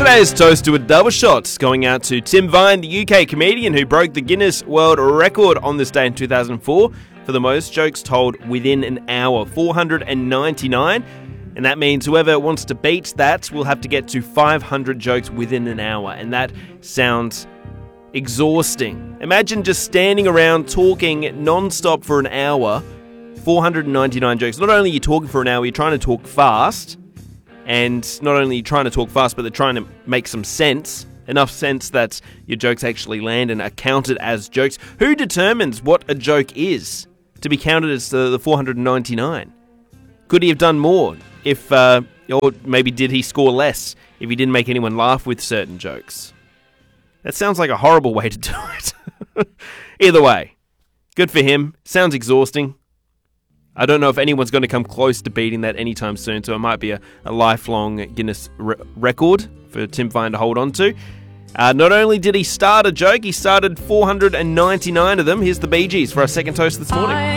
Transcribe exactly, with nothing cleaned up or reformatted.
Today's toast to a double shot going out to Tim Vine, the U K comedian who broke the Guinness World Record on this day in two thousand four for the most jokes told within an hour, four hundred ninety-nine. And that means whoever wants to beat that will have to get to five hundred jokes within an hour. And that sounds exhausting. Imagine just standing around talking non-stop for an hour, four hundred ninety-nine jokes. Not only are you talking for an hour, you're trying to talk fast. And not only are you trying to talk fast, but they're trying to make some sense. Enough sense that your jokes actually land and are counted as jokes. Who determines what a joke is to be counted as the, the four hundred ninety-nine? Could he have done more? If, uh, or maybe did he score less if he didn't make anyone laugh with certain jokes? That sounds like a horrible way to do it. Either way, good for him. Sounds exhausting. I don't know if anyone's going to come close to beating that anytime soon, so it might be a, a lifelong Guinness re- record for Tim Vine to hold on to. Uh, not only did he start a joke, he started four hundred ninety-nine of them. Here's the Bee Gees for our second toast this morning.